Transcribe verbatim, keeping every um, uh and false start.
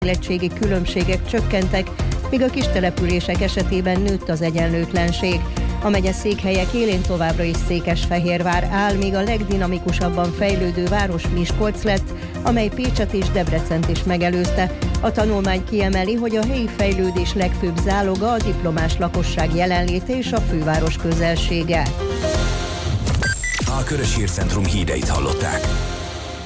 fejlettségi különbségek csökkentek, míg a kis települések esetében nőtt az egyenlőtlenség. A megye székhelyek élén továbbra is Székesfehérvár áll, míg a legdinamikusabban fejlődő város Miskolc lett, amely Pécset és Debrecent is megelőzte. A tanulmány kiemeli, hogy a helyi fejlődés legfőbb záloga a diplomás lakosság jelenléte és a főváros közelsége. A Körös Hírcentrum híreit hallották.